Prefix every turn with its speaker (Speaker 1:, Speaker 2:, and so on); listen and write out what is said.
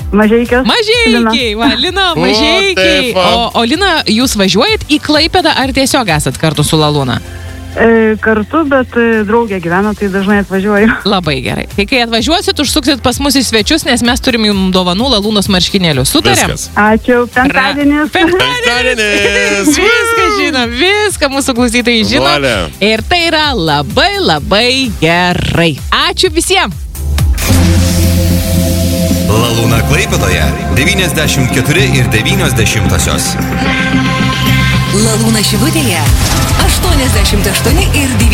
Speaker 1: Mažeikiai, va, Lina, Mažeikiai. O Lina, jūs važiuojat į Klaipėdą ar tiesiog esat kartu su Lalūna?
Speaker 2: Kartu, bet draugė gyvena, tai dažnai atvažiuoju.
Speaker 1: Labai gerai. Tai kai atvažiuosit, užsuksit pas mus į svečius, nes mes turim jums dovanų Lalūnos marškinėlių. Sutarėm?
Speaker 2: Ačiū. Penktadienis.
Speaker 1: Viską žinom, viską mūsų klausytojai žino. Ir tai yra labai, labai gerai. Ačiū visiems.
Speaker 3: Lalūna Klaipėdoje 94,9.
Speaker 4: Lalūna Šilutėje 88,9.